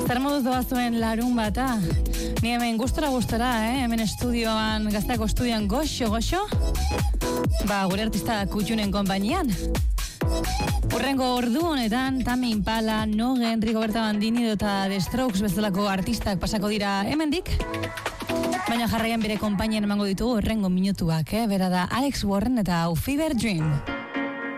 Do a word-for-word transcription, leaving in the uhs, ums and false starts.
Zer moduz doa zuen larun bata? Ni hemen gustora gustora, eh? Hemen estudioan, Gazteako estudioan goxo, goxo? Ba, gure artista Kutxunen konpainian. Urrengo ordu honetan, Tame Impala, Nogen, Rigoberta Bandini eta The Strokes bezalako artistak pasako dira hemendik. Baina jarraian bere konpainian emango ditugu urrengo minutuak, eh? Bera da Alex Warren eta Fever Dream.